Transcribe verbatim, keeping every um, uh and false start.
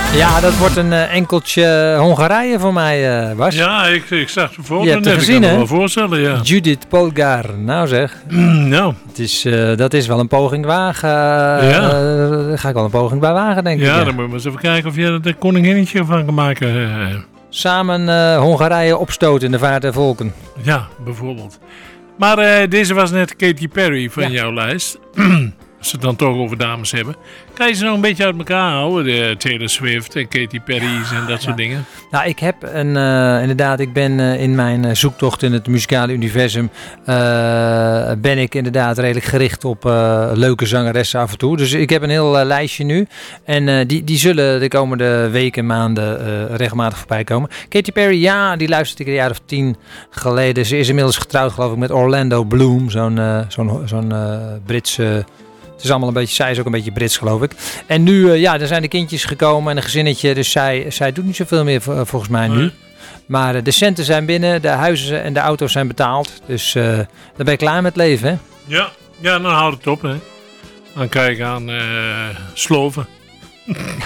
Ja, dat wordt een uh, enkeltje Hongarije voor mij, uh, Bas. Ja, ik, ik zag de foto Je hebt net. het gezien, ik kan hè? me wel voorstellen, ja. Judith Polgar. Nou zeg. nou. Het is, uh, dat is wel een poging wagen. Uh, ja. uh, daar ga ik wel een poging bij wagen, denk ja, ik. Ja, dan moeten we eens even kijken of je er een koninginnetje van kan maken. Uh, Samen uh, Hongarije opstoten in de vaart der volken. Ja, bijvoorbeeld. Maar uh, deze was net Katy Perry van ja. jouw lijst. Als we het dan toch over dames hebben. Kan je ze nog een beetje uit elkaar houden? De Taylor Swift en Katy Perry's en dat soort ja. dingen. Nou, ik heb een, uh, inderdaad, ik ben uh, in mijn uh, zoektocht in het muzikale universum, uh, ben ik inderdaad redelijk gericht op uh, leuke zangeressen af en toe. Dus ik heb een heel uh, lijstje nu. En uh, die, die zullen de komende weken, maanden uh, regelmatig voorbij komen. Katy Perry, ja, die luisterde ik een jaar of tien geleden. Ze is inmiddels getrouwd, geloof ik, met Orlando Bloom, zo'n, uh, zo'n, zo'n uh, Britse... Het is allemaal een beetje, zij is ook een beetje Brits, geloof ik. En nu, uh, ja, er zijn de kindjes gekomen en een gezinnetje. Dus zij, zij doet niet zoveel meer v- volgens mij nu. Nee. Maar uh, de centen zijn binnen, de huizen en de auto's zijn betaald. Dus uh, dan ben je klaar met leven, hè? Ja, ja, dan houdt het op, hè. Dan kan je gaan uh, sloven.